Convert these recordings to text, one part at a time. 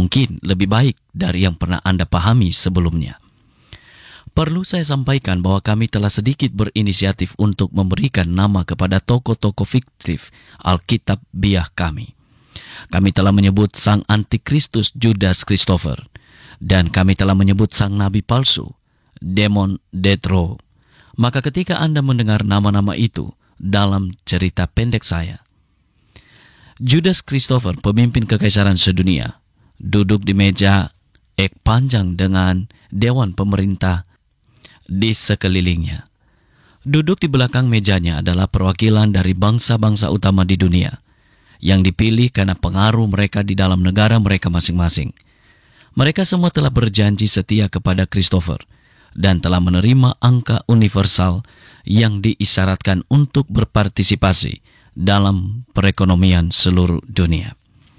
mungkin lebih baik dari yang pernah Anda pahami sebelumnya. Perlu saya sampaikan bahwa kami telah sedikit berinisiatif untuk memberikan nama kepada tokoh-tokoh fiktif Alkitabiah kami. Kami telah menyebut sang antikristus Judas Christopher, dan kami telah menyebut sang nabi palsu, Demon Detro. Maka ketika Anda mendengar nama-nama itu dalam cerita pendek saya, Judas Christopher, pemimpin kekaisaran sedunia, duduk di meja ek panjang dengan dewan pemerintah di sekelilingnya. Duduk di belakang mejanya adalah perwakilan dari bangsa-bangsa utama di dunia yang dipilih karena pengaruh mereka di dalam negara mereka masing-masing. Mereka semua telah berjanji setia kepada Christopher dan telah menerima angka universal yang diisyaratkan untuk berpartisipasi dalam perekonomian seluruh dunia.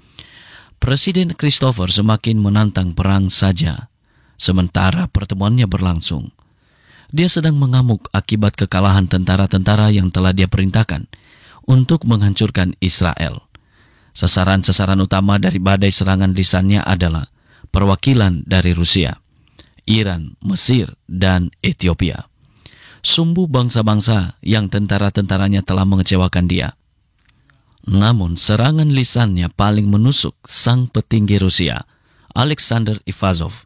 Presiden Christopher semakin menantang perang saja sementara pertemuannya berlangsung. Dia sedang mengamuk akibat kekalahan tentara-tentara yang telah dia perintahkan untuk menghancurkan Israel. Sasaran-sasaran utama dari badai serangan lisannya adalah perwakilan dari Rusia, Iran, Mesir, dan Ethiopia. Sumbu bangsa-bangsa yang tentara-tentaranya telah mengecewakan dia. Namun serangan lisannya paling menusuk sang petinggi Rusia, Alexander Ivazov,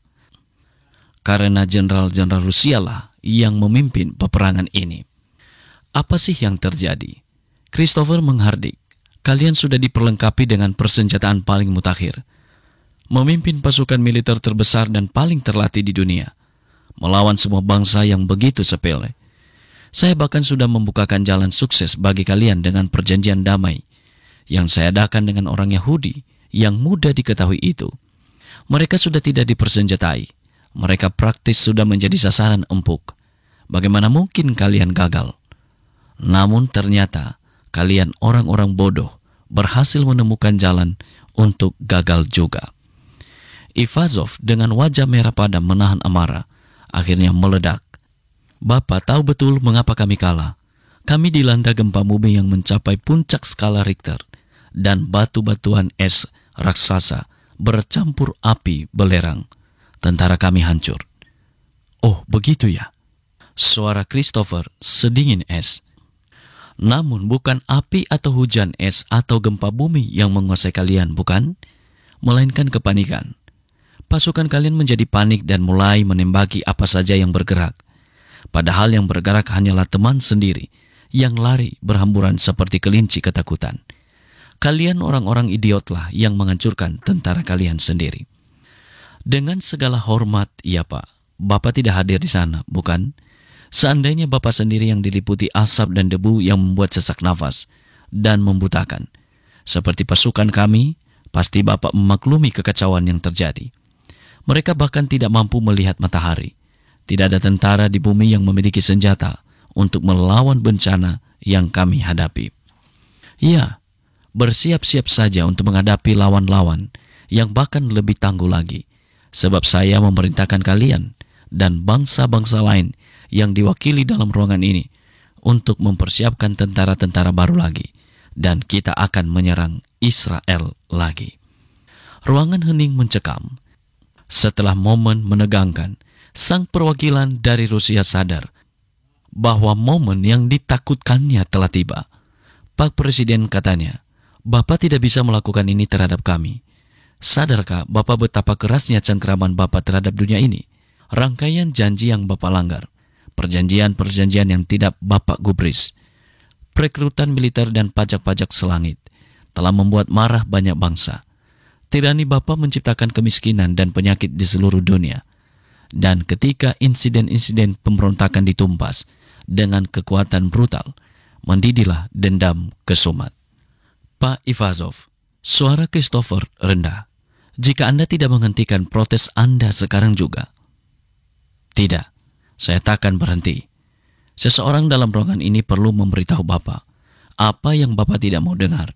karena jenderal-jenderal Rusia lah yang memimpin peperangan ini. Apa sih yang terjadi? Christopher menghardik, kalian sudah diperlengkapi dengan persenjataan paling mutakhir, memimpin pasukan militer terbesar dan paling terlatih di dunia, melawan semua bangsa yang begitu sepele. Saya bahkan sudah membukakan jalan sukses bagi kalian dengan perjanjian damai yang saya adakan dengan orang Yahudi yang mudah diketahui itu. Mereka sudah tidak dipersenjatai. Mereka praktis sudah menjadi sasaran empuk. Bagaimana mungkin kalian gagal? Namun ternyata kalian orang-orang bodoh berhasil menemukan jalan untuk gagal juga. Ivazov dengan wajah merah padam menahan amarah, akhirnya meledak. Bapak tahu betul mengapa kami kalah. Kami dilanda gempa bumi yang mencapai puncak skala Richter, dan batu-batuan es raksasa bercampur api belerang. Tentara kami hancur. Oh, begitu ya? Suara Christopher sedingin es. Namun bukan api atau hujan es atau gempa bumi yang menguasai kalian, bukan? Melainkan kepanikan. Pasukan kalian menjadi panik dan mulai menembaki apa saja yang bergerak. Padahal yang bergerak hanyalah teman sendiri yang lari berhamburan seperti kelinci ketakutan. Kalian orang-orang idiotlah yang menghancurkan tentara kalian sendiri. Dengan segala hormat, ya Pak, Bapak tidak hadir di sana, bukan? Seandainya Bapak sendiri yang diliputi asap dan debu yang membuat sesak nafas dan membutakan, seperti pasukan kami, pasti Bapak memaklumi kekacauan yang terjadi. Mereka bahkan tidak mampu melihat matahari. Tidak ada tentara di bumi yang memiliki senjata untuk melawan bencana yang kami hadapi. Ya, bersiap-siap saja untuk menghadapi lawan-lawan yang bahkan lebih tangguh lagi. Sebab saya memerintahkan kalian dan bangsa-bangsa lain yang diwakili dalam ruangan ini untuk mempersiapkan tentara-tentara baru lagi, dan kita akan menyerang Israel lagi. Ruangan hening mencekam. Setelah momen menegangkan, sang perwakilan dari Rusia sadar bahwa momen yang ditakutkannya telah tiba. Pak Presiden katanya, Bapak tidak bisa melakukan ini terhadap kami. Sadarkah Bapak betapa kerasnya cengkeraman Bapak terhadap dunia ini? Rangkaian janji yang Bapak langgar, perjanjian-perjanjian yang tidak Bapak gubris, perekrutan militer dan pajak-pajak selangit telah membuat marah banyak bangsa. Tirani Bapak menciptakan kemiskinan dan penyakit di seluruh dunia. Dan ketika insiden-insiden pemberontakan ditumpas dengan kekuatan brutal, mendidihlah dendam kesumat. Pak Ivazov, suara Christopher rendah. Jika Anda tidak menghentikan protes Anda sekarang juga. Tidak, saya takkan berhenti. Seseorang dalam ruangan ini perlu memberitahu Bapak apa yang Bapak tidak mau dengar.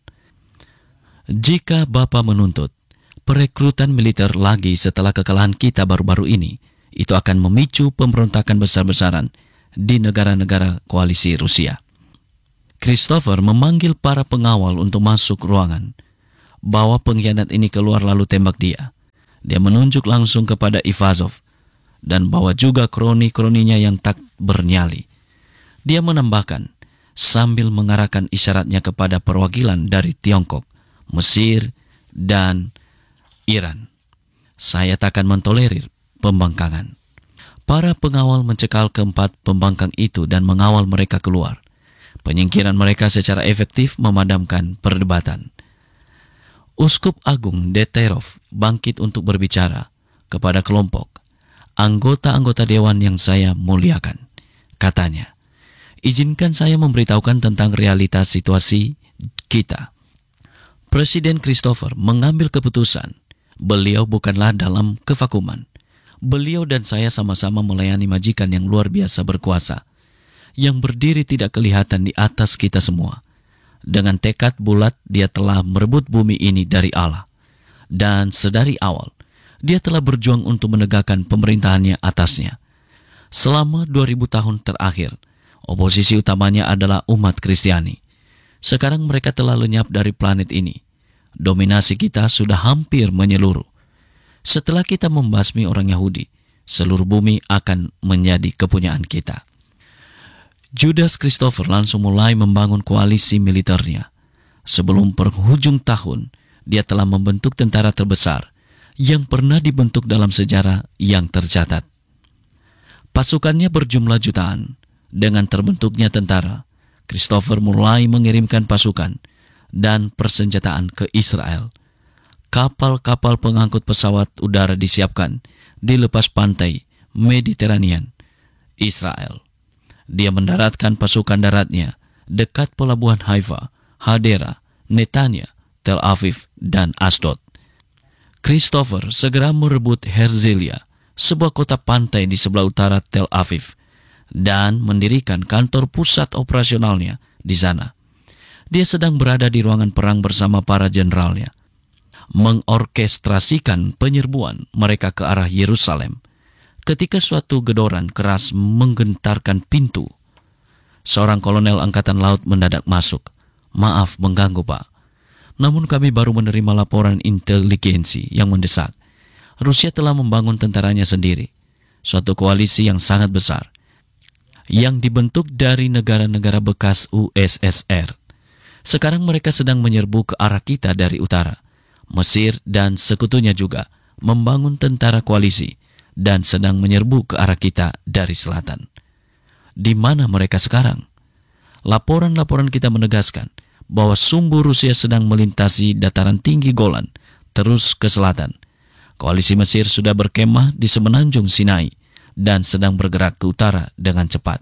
Jika Bapak menuntut perekrutan militer lagi setelah kekalahan kita baru-baru ini, itu akan memicu pemberontakan besar-besaran di negara-negara koalisi Rusia. Christopher memanggil para pengawal untuk masuk ruangan. Bawa pengkhianat ini keluar lalu tembak dia. Dia menunjuk langsung kepada Ivazov dan bawa juga kroni-kroninya yang tak bernyali. Dia menambahkan sambil mengarahkan isyaratnya kepada perwakilan dari Tiongkok, Mesir, dan Iran. Saya takkan mentolerir pembangkangan. Para pengawal mencekal keempat pembangkang itu dan mengawal mereka keluar. Penyingkiran mereka secara efektif memadamkan perdebatan. Uskup Agung Deterov bangkit untuk berbicara kepada kelompok anggota-anggota dewan yang saya muliakan. Katanya, izinkan saya memberitahukan tentang realitas situasi kita. Presiden Christopher mengambil keputusan. Beliau bukanlah dalam kevakuman. Beliau dan saya sama-sama melayani majikan yang luar biasa berkuasa, yang berdiri tidak kelihatan di atas kita semua. Dengan tekad bulat, dia telah merebut bumi ini dari Allah. Dan sedari awal, dia telah berjuang untuk menegakkan pemerintahannya atasnya. Selama 2000 tahun terakhir, oposisi utamanya adalah umat Kristiani. Sekarang mereka telah lenyap dari planet ini. Dominasi kita sudah hampir menyeluruh. Setelah kita membasmi orang Yahudi, seluruh bumi akan menjadi kepunyaan kita. Judas Christopher langsung mulai membangun koalisi militernya. Sebelum penghujung tahun, dia telah membentuk tentara terbesar yang pernah dibentuk dalam sejarah yang tercatat. Pasukannya berjumlah jutaan. Dengan terbentuknya tentara, Christopher mulai mengirimkan pasukan dan persenjataan ke Israel. Kapal-kapal pengangkut pesawat udara disiapkan di lepas pantai Mediterranean, Israel. Dia mendaratkan pasukan daratnya dekat pelabuhan Haifa, Hadera, Netanya, Tel Aviv, dan Asdod. Christopher segera merebut Herzliya, sebuah kota pantai di sebelah utara Tel Aviv, dan mendirikan kantor pusat operasionalnya di sana. Dia sedang berada di ruangan perang bersama para jenderalnya, mengorkestrasikan penyerbuan mereka ke arah Yerusalem. Ketika suatu gedoran keras menggentarkan pintu, seorang kolonel angkatan laut mendadak masuk. Maaf mengganggu, Pak. Namun kami baru menerima laporan inteligensi yang mendesak. Rusia telah membangun tentaranya sendiri, suatu koalisi yang sangat besar, yang dibentuk dari negara-negara bekas USSR. Sekarang mereka sedang menyerbu ke arah kita dari utara. Mesir dan sekutunya juga membangun tentara koalisi dan sedang menyerbu ke arah kita dari selatan. Di mana mereka sekarang? Laporan-laporan kita menegaskan bahwa sumbu Rusia sedang melintasi dataran tinggi Golan terus ke selatan. Koalisi Mesir sudah berkemah di semenanjung Sinai dan sedang bergerak ke utara dengan cepat.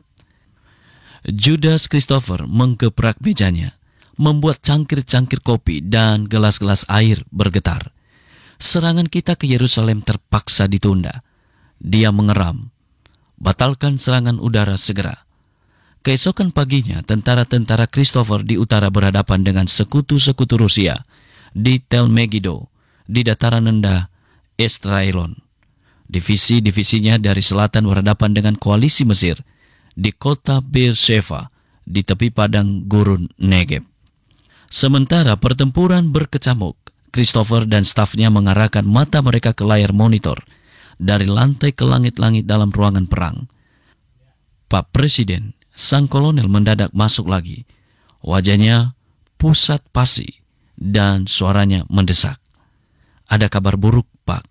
Judas Christopher menggeprak mejanya, membuat cangkir-cangkir kopi dan gelas-gelas air bergetar. Serangan kita ke Yerusalem terpaksa ditunda. Dia mengeram, batalkan serangan udara segera. Keesokan paginya, tentara-tentara Christopher di utara berhadapan dengan sekutu-sekutu Rusia di Tel Megiddo, di dataran rendah Esdraelon. Divisi-divisinya dari selatan berhadapan dengan koalisi Mesir di kota Beersheba di tepi padang gurun Negev. Sementara pertempuran berkecamuk, Christopher dan stafnya mengarahkan mata mereka ke layar monitor dari lantai ke langit-langit dalam ruangan perang. Pak Presiden, sang kolonel mendadak masuk lagi. Wajahnya pusat pasi dan suaranya mendesak. Ada kabar buruk, Pak.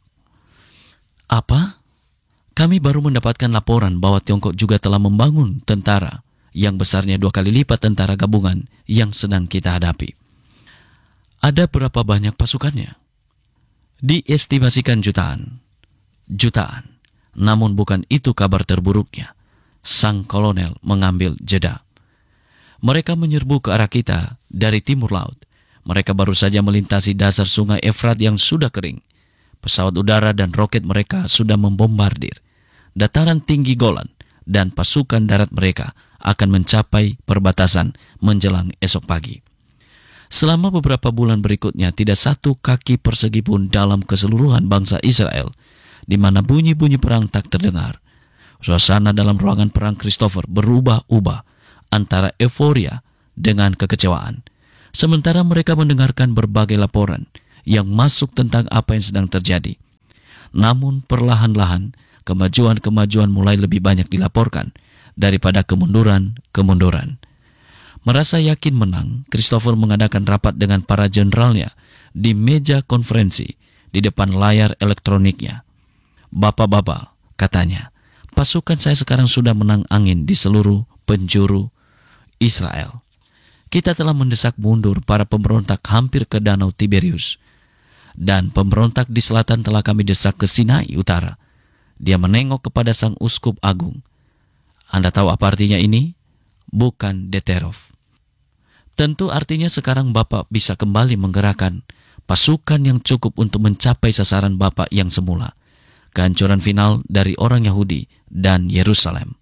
Apa? Kami baru mendapatkan laporan bahwa Tiongkok juga telah membangun tentara yang besarnya 2 kali lipat tentara gabungan yang sedang kita hadapi. Ada berapa banyak pasukannya? Diestimasikan jutaan. Jutaan. Namun bukan itu kabar terburuknya. Sang kolonel mengambil jeda. Mereka menyerbu ke arah kita dari timur laut. Mereka baru saja melintasi dasar sungai Efrat yang sudah kering. Pesawat udara dan roket mereka sudah membombardir dataran tinggi Golan, dan pasukan darat mereka akan mencapai perbatasan menjelang esok pagi. Selama beberapa bulan berikutnya, tidak satu kaki persegi pun dalam keseluruhan bangsa Israel, di mana bunyi-bunyi perang tak terdengar. Suasana dalam ruangan perang Christopher berubah-ubah antara euforia dengan kekecewaan. Sementara mereka mendengarkan berbagai laporan yang masuk tentang apa yang sedang terjadi. Namun perlahan-lahan kemajuan-kemajuan mulai lebih banyak dilaporkan daripada kemunduran-kemunduran. Merasa yakin menang, Christopher mengadakan rapat dengan para jenderalnya di meja konferensi di depan layar elektroniknya. "Bapak-bapak," katanya, "pasukan saya sekarang sudah menang angin di seluruh penjuru Israel. Kita telah mendesak mundur para pemberontak hampir ke Danau Tiberius. Dan pemberontak di selatan telah kami desak ke Sinai Utara." Dia menengok kepada sang uskup agung. "Anda tahu apa artinya ini? Bukan Deterov. Tentu artinya sekarang Bapak bisa kembali menggerakkan pasukan yang cukup untuk mencapai sasaran Bapak yang semula, kehancuran final dari orang Yahudi dan Yerusalem."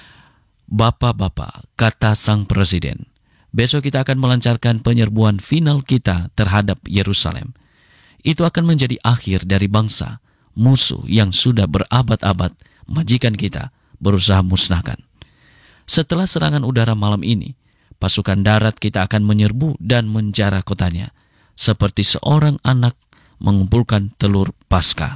"Bapak-bapak," kata sang presiden, "besok kita akan melancarkan penyerbuan final kita terhadap Yerusalem. Itu akan menjadi akhir dari bangsa, musuh yang sudah berabad-abad majikan kita berusaha musnahkan. Setelah serangan udara malam ini, pasukan darat kita akan menyerbu dan menjara kotanya, seperti seorang anak mengumpulkan telur Paskah."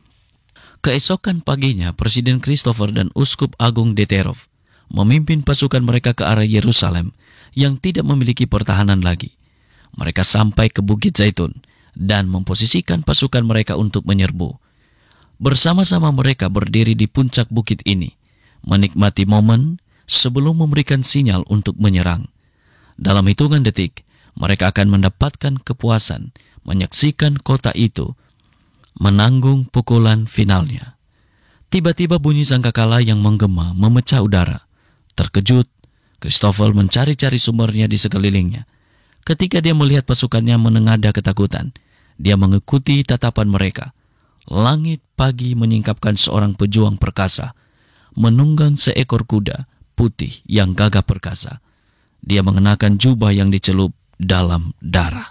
Keesokan paginya, Presiden Christopher dan Uskup Agung Deterov memimpin pasukan mereka ke arah Yerusalem yang tidak memiliki pertahanan lagi. Mereka sampai ke Bukit Zaitun dan memposisikan pasukan mereka untuk menyerbu. Bersama-sama mereka berdiri di puncak bukit ini, menikmati momen sebelum memberikan sinyal untuk menyerang. Dalam hitungan detik, mereka akan mendapatkan kepuasan menyaksikan kota itu menanggung pukulan finalnya. Tiba-tiba bunyi sangkakala yang menggema memecah udara. Terkejut, Christopher mencari-cari sumbernya di sekelilingnya. Ketika dia melihat pasukannya menengadah ketakutan, dia mengikuti tatapan mereka. Langit pagi menyingkapkan seorang pejuang perkasa, menunggang seekor kuda putih yang gagah perkasa. Dia mengenakan jubah yang dicelup dalam darah.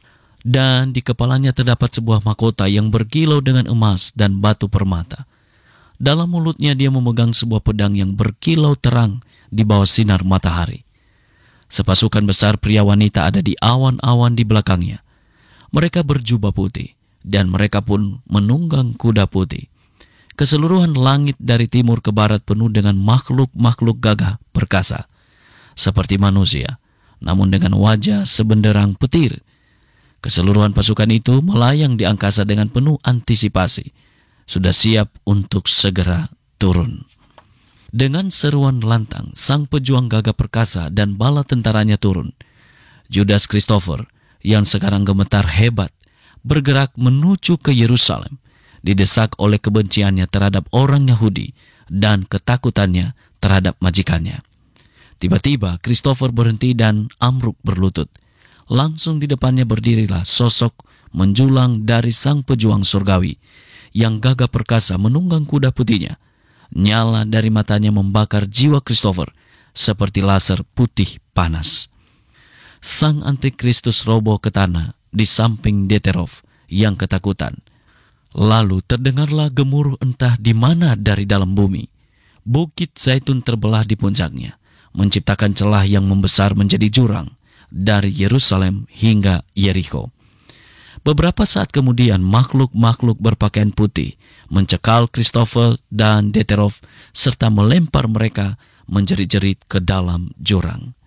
Dan di kepalanya terdapat sebuah mahkota yang berkilau dengan emas dan batu permata. Dalam mulutnya dia memegang sebuah pedang yang berkilau terang di bawah sinar matahari. Sepasukan besar pria wanita ada di awan-awan di belakangnya. Mereka berjubah putih, dan mereka pun menunggang kuda putih. Keseluruhan langit dari timur ke barat penuh dengan makhluk-makhluk gagah perkasa, seperti manusia, namun dengan wajah sebenderang petir. Keseluruhan pasukan itu melayang di angkasa dengan penuh antisipasi, sudah siap untuk segera turun. Dengan seruan lantang, sang pejuang gagah perkasa dan bala tentaranya turun. Judas Christopher, yang sekarang gemetar hebat, bergerak menuju ke Yerusalem, didesak oleh kebenciannya terhadap orang Yahudi dan ketakutannya terhadap majikannya. Tiba-tiba Christopher berhenti dan amruk berlutut. Langsung di depannya berdirilah sosok menjulang dari sang pejuang surgawi, yang gagah perkasa menunggang kuda putihnya. Nyala dari matanya membakar jiwa Christopher seperti laser putih panas. Sang antikristus roboh ke tanah di samping Deterov yang ketakutan. Lalu terdengarlah gemuruh entah di mana dari dalam bumi. Bukit Zaitun terbelah di puncaknya, menciptakan celah yang membesar menjadi jurang dari Yerusalem hingga Yeriko. Beberapa saat kemudian makhluk-makhluk berpakaian putih mencekal Christopher dan Deterov serta melempar mereka menjerit-jerit ke dalam jurang.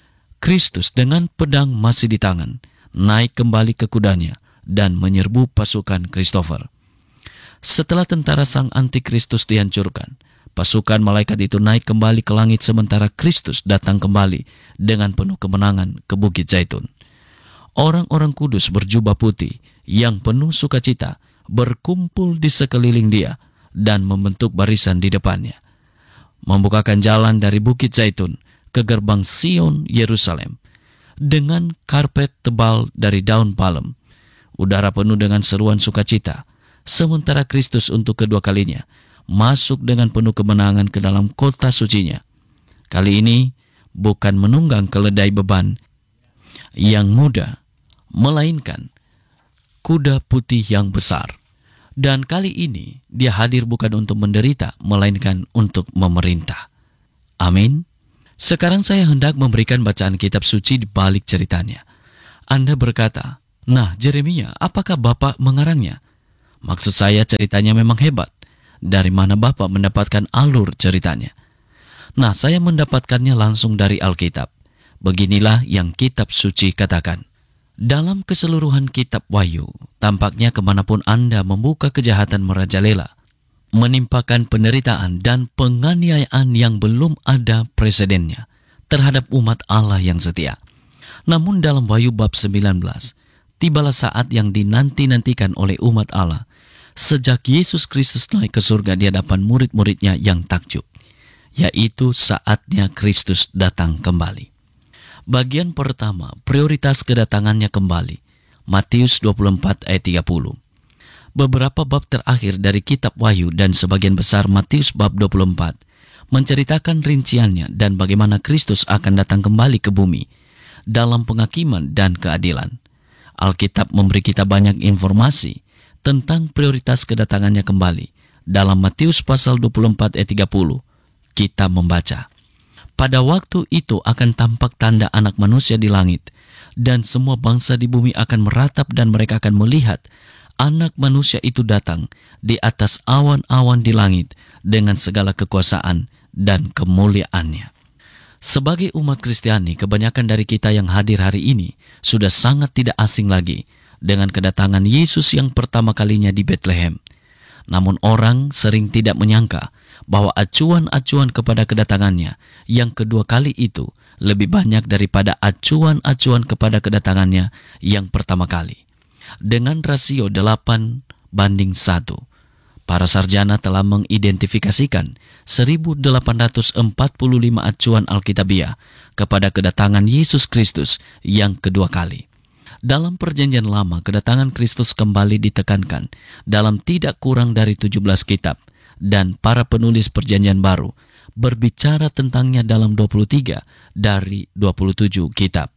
Kristus dengan pedang masih di tangan naik kembali ke kudanya dan menyerbu pasukan Christopher. Setelah tentara sang antikristus dihancurkan, pasukan malaikat itu naik kembali ke langit sementara Kristus datang kembali dengan penuh kemenangan ke Bukit Zaitun. Orang-orang kudus berjubah putih yang penuh sukacita berkumpul di sekeliling dia dan membentuk barisan di depannya, membukakan jalan dari Bukit Zaitun ke gerbang Sion Yerusalem dengan karpet tebal dari daun palem. Udara penuh dengan seruan sukacita, sementara Kristus untuk kedua kalinya masuk dengan penuh kemenangan ke dalam kota sucinya. Kali ini bukan menunggang keledai beban yang muda, melainkan kuda putih yang besar. Dan kali ini dia hadir bukan untuk menderita, melainkan untuk memerintah. Amin. Sekarang saya hendak memberikan bacaan kitab suci di balik ceritanya. Anda berkata, "Nah, Jeremia, apakah Bapak mengarangnya?" Maksud saya ceritanya memang hebat. Dari mana Bapak mendapatkan alur ceritanya? Nah, saya mendapatkannya langsung dari Alkitab. Beginilah yang kitab suci katakan. Dalam keseluruhan kitab Wahyu, tampaknya kemanapun Anda membuka kejahatan merajalela, menimpakan penderitaan dan penganiayaan yang belum ada presidennya terhadap umat Allah yang setia. Namun dalam Wahyu bab 19, tibalah saat yang dinanti-nantikan oleh umat Allah. Sejak Yesus Kristus naik ke surga di hadapan murid-muridnya yang takjub, yaitu saatnya Kristus datang kembali. Bagian pertama, prioritas kedatangannya kembali. Matius 24 ayat 30. Beberapa bab terakhir dari kitab Wahyu dan sebagian besar Matius bab 24 menceritakan rinciannya dan bagaimana Kristus akan datang kembali ke bumi dalam penghakiman dan keadilan. Alkitab memberi kita banyak informasi tentang prioritas kedatangannya kembali. Dalam Matius pasal 24 ayat 30, kita membaca, pada waktu itu akan tampak tanda anak manusia di langit, dan semua bangsa di bumi akan meratap dan mereka akan melihat anak manusia itu datang di atas awan-awan di langit dengan segala kekuasaan dan kemuliaannya. Sebagai umat Kristiani, kebanyakan dari kita yang hadir hari ini sudah sangat tidak asing lagi dengan kedatangan Yesus yang pertama kalinya di Bethlehem. Namun orang sering tidak menyangka bahwa acuan-acuan kepada kedatangannya yang kedua kali itu lebih banyak daripada acuan-acuan kepada kedatangannya yang pertama kali. Dengan rasio 8:1, para sarjana telah mengidentifikasikan 1845 acuan Alkitabiah kepada kedatangan Yesus Kristus yang kedua kali. Dalam perjanjian lama, kedatangan Kristus kembali ditekankan dalam tidak kurang dari 17 kitab, dan para penulis perjanjian baru berbicara tentangnya dalam 23 dari 27 kitab.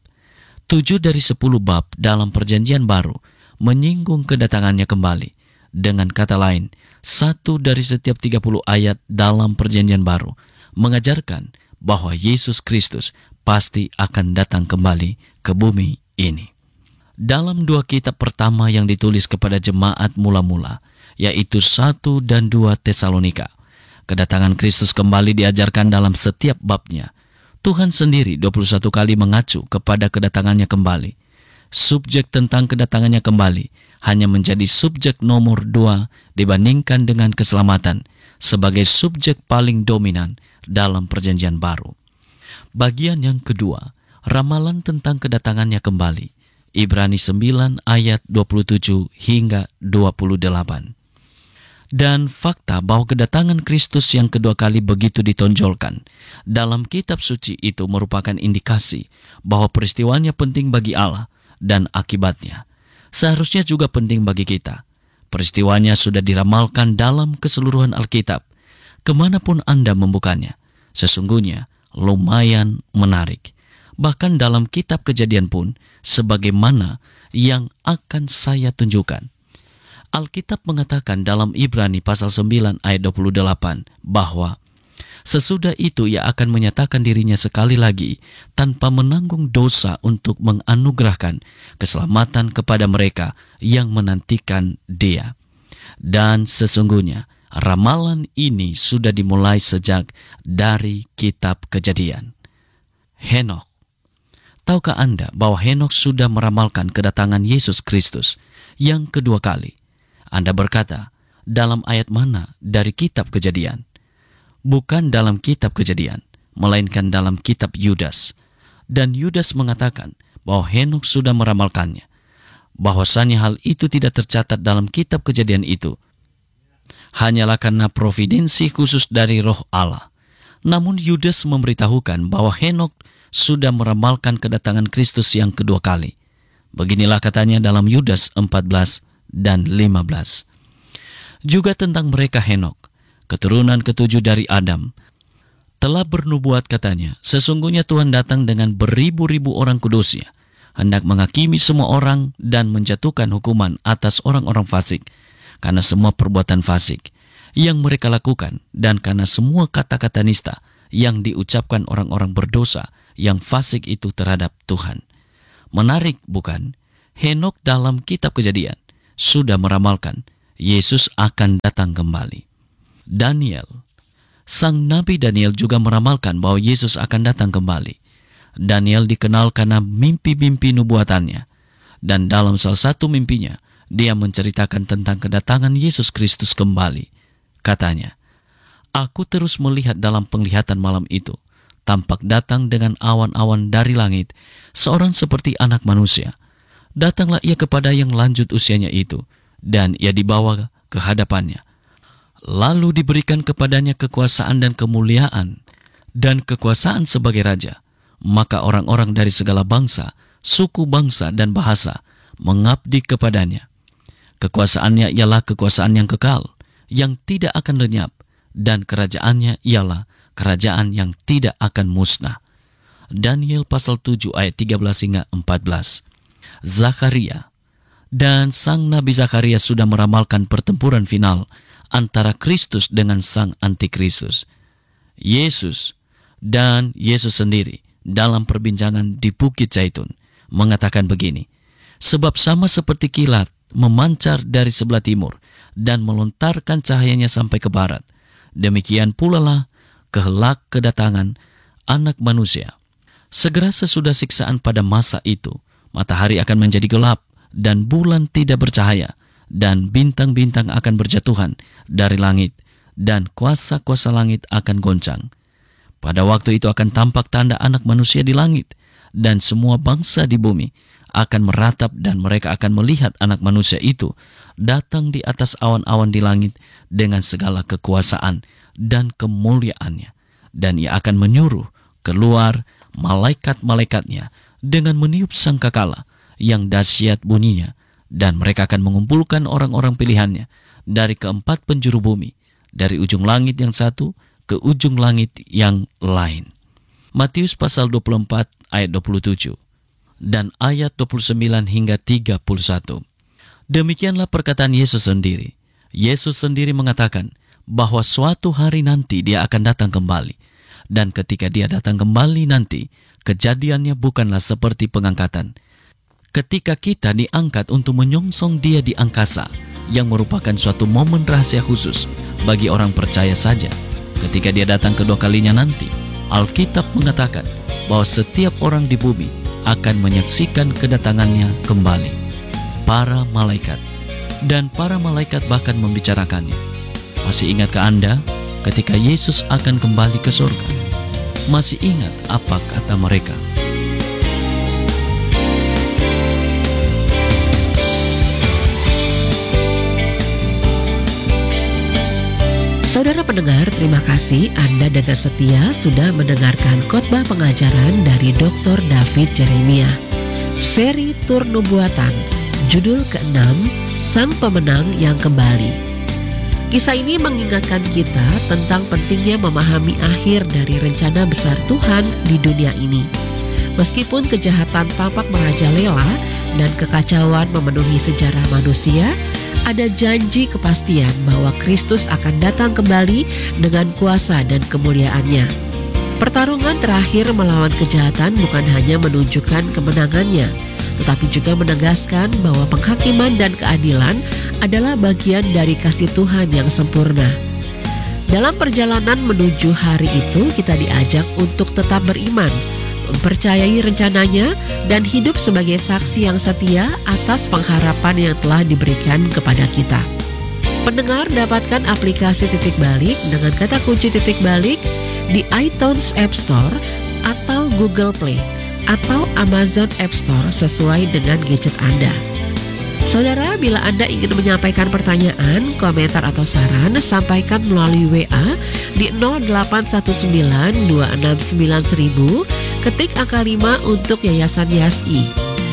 7 dari 10 bab dalam perjanjian baru menyinggung kedatangannya kembali. Dengan kata lain, 1 dari setiap 30 ayat dalam perjanjian baru mengajarkan bahwa Yesus Kristus pasti akan datang kembali ke bumi ini. Dalam 2 kitab pertama yang ditulis kepada jemaat mula-mula, yaitu 1 dan 2 Tesalonika, kedatangan Kristus kembali diajarkan dalam setiap babnya. Tuhan sendiri 21 kali mengacu kepada kedatangannya kembali. Subjek tentang kedatangannya kembali hanya menjadi subjek nomor 2 dibandingkan dengan keselamatan sebagai subjek paling dominan dalam perjanjian baru. Bagian yang kedua, ramalan tentang kedatangannya kembali. Ibrani 9 ayat 27 hingga 28. Dan fakta bahwa kedatangan Kristus yang kedua kali begitu ditonjolkan dalam kitab suci itu merupakan indikasi bahwa peristiwanya penting bagi Allah dan akibatnya seharusnya juga penting bagi kita. Peristiwanya sudah diramalkan dalam keseluruhan Alkitab. Kemanapun Anda membukanya, sesungguhnya lumayan menarik. Bahkan dalam kitab Kejadian pun, sebagaimana yang akan saya tunjukkan. Alkitab mengatakan dalam Ibrani pasal 9 ayat 28 bahwa sesudah itu ia akan menyatakan dirinya sekali lagi tanpa menanggung dosa untuk menganugerahkan keselamatan kepada mereka yang menantikan Dia. Dan sesungguhnya ramalan ini sudah dimulai sejak dari kitab Kejadian. Henokh. Tahukah Anda bahwa Henokh sudah meramalkan kedatangan Yesus Kristus yang kedua kali? Anda berkata, dalam ayat mana dari kitab Kejadian? Bukan dalam kitab Kejadian, melainkan dalam kitab Yudas. Dan Yudas mengatakan bahwa Henokh sudah meramalkannya. Bahwasannya hal itu tidak tercatat dalam kitab Kejadian itu hanyalah karena providensi khusus dari Roh Allah. Namun Yudas memberitahukan bahwa Henokh sudah meramalkan kedatangan Kristus yang kedua kali. Beginilah katanya dalam Yudas 14 dan 15. Juga tentang mereka Henokh, keturunan ketujuh dari Adam, telah bernubuat katanya, sesungguhnya Tuhan datang dengan beribu-ribu orang kudusnya, hendak menghakimi semua orang dan menjatuhkan hukuman atas orang-orang fasik, karena semua perbuatan fasik yang mereka lakukan, dan karena semua kata-kata nista yang diucapkan orang-orang berdosa yang fasik itu terhadap Tuhan. Menarik bukan? Henokh dalam kitab Kejadian sudah meramalkan Yesus akan datang kembali. Daniel, sang Nabi Daniel juga meramalkan bahwa Yesus akan datang kembali. Daniel dikenal karena mimpi-mimpi nubuatannya. Dan dalam salah satu mimpinya, dia menceritakan tentang kedatangan Yesus Kristus kembali. Katanya, "Aku terus melihat dalam penglihatan malam itu, tampak datang dengan awan-awan dari langit, seorang seperti anak manusia. Datanglah ia kepada yang lanjut usianya itu, dan ia dibawa ke hadapannya. Lalu diberikan kepadanya kekuasaan dan kemuliaan, dan kekuasaan sebagai raja. Maka orang-orang dari segala bangsa, suku bangsa dan bahasa mengabdi kepadanya. Kekuasaannya ialah kekuasaan yang kekal, yang tidak akan lenyap, dan kerajaannya ialah kerajaan yang tidak akan musnah." Daniel pasal 7 ayat 13 hingga 14. Zakaria, dan sang Nabi Zakaria sudah meramalkan pertempuran final antara Kristus dengan sang antikristus. Yesus dan Yesus sendiri dalam perbincangan di Bukit Zaitun mengatakan begini, "Sebab sama seperti kilat memancar dari sebelah timur dan melontarkan cahayanya sampai ke barat, demikian pula lah kehelak kedatangan Anak Manusia. Segera sesudah siksaan pada masa itu, matahari akan menjadi gelap dan bulan tidak bercahaya, dan bintang-bintang akan berjatuhan dari langit, dan kuasa-kuasa langit akan goncang. Pada waktu itu akan tampak tanda Anak Manusia di langit, dan semua bangsa di bumi akan meratap, dan mereka akan melihat Anak Manusia itu datang di atas awan-awan di langit dengan segala kekuasaan dan kemuliaannya. Dan ia akan menyuruh keluar malaikat-malaikatnya dengan meniup sangkakala yang dahsyat bunyinya, dan mereka akan mengumpulkan orang-orang pilihannya dari keempat penjuru bumi, dari ujung langit yang satu ke ujung langit yang lain." Matius pasal 24 ayat 27 dan ayat 29 hingga 31. Demikianlah perkataan Yesus sendiri. Yesus sendiri mengatakan bahwa suatu hari nanti dia akan datang kembali. Dan ketika dia datang kembali nanti, kejadiannya bukanlah seperti pengangkatan. Ketika kita diangkat untuk menyongsong dia di angkasa, yang merupakan suatu momen rahasia khusus bagi orang percaya saja. Ketika dia datang kedua kalinya nanti, Alkitab mengatakan bahwa setiap orang di bumi akan menyaksikan kedatangannya kembali. Para malaikat bahkan membicarakannya. Masih ingatkah Anda ketika Yesus akan kembali ke surga? Masih ingat apa kata mereka? Saudara pendengar, terima kasih Anda dengan setia sudah mendengarkan khotbah pengajaran dari Dr. David Jeremia. Seri Tur Nubuatan, judul ke-6, Sang Pemenang yang Kembali. Kisah ini mengingatkan kita tentang pentingnya memahami akhir dari rencana besar Tuhan di dunia ini. Meskipun kejahatan tampak merajalela dan kekacauan memenuhi sejarah manusia, ada janji kepastian bahwa Kristus akan datang kembali dengan kuasa dan kemuliaannya. Pertarungan terakhir melawan kejahatan bukan hanya menunjukkan kemenangannya, tetapi juga menegaskan bahwa penghakiman dan keadilan adalah bagian dari kasih Tuhan yang sempurna. Dalam perjalanan menuju hari itu, kita diajak untuk tetap beriman, mempercayai rencananya, dan hidup sebagai saksi yang setia atas pengharapan yang telah diberikan kepada kita. Pendengar dapatkan aplikasi Titik Balik dengan kata kunci Titik Balik di iTunes App Store atau Google Play atau Amazon App Store sesuai dengan gadget Anda. Saudara, bila Anda ingin menyampaikan pertanyaan, komentar atau saran, sampaikan melalui WA di 0819269000, ketik angka 5 untuk Yayasan YASI.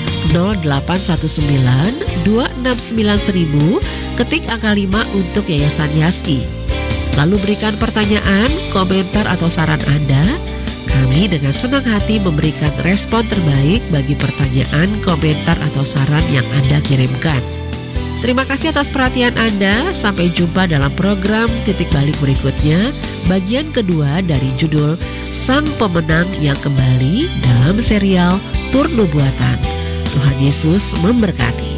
0819269000, ketik angka 5 untuk Yayasan YASI. Lalu berikan pertanyaan, komentar atau saran Anda. Kami dengan senang hati memberikan respon terbaik bagi pertanyaan, komentar atau saran yang Anda kirimkan. Terima kasih atas perhatian Anda. Sampai jumpa dalam program Titik Balik berikutnya, bagian kedua dari judul Sang Pemenang yang Kembali dalam serial Tur Nubuatan. Tuhan Yesus memberkati.